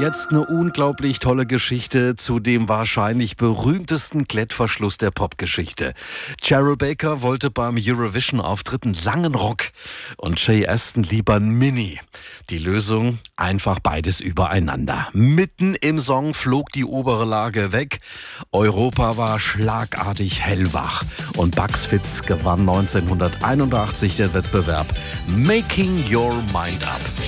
jetzt eine unglaublich tolle Geschichte zu dem wahrscheinlich berühmtesten Klettverschluss der Popgeschichte. Cheryl Baker wollte beim Eurovision-Auftritt einen langen Rock und Jay Aston lieber einen Mini. Die Lösung? Einfach beides übereinander. Mitten im Song flog die obere Lage weg. Europa war schlagartig hellwach. Und Bugs Fizz gewann 1981 den Wettbewerb Making Your Mind Up.